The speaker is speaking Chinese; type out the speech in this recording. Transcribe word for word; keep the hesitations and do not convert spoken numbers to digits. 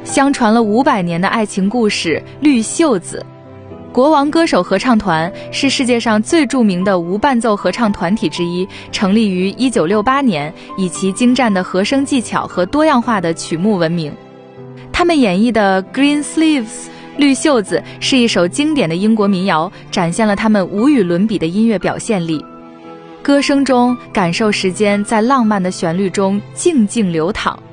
相传了五百年的爱情故事《绿袖子》。国王歌手合唱团是世界上最著名的无伴奏合唱团体之一，成立于一九六八年，以其精湛的和声技巧和多样化的曲目闻名。他们演绎的 Green Sleeves 绿袖子是一首经典的英国民谣，展现了他们无与伦比的音乐表现力。歌声中感受时间在浪漫的旋律中静静流淌。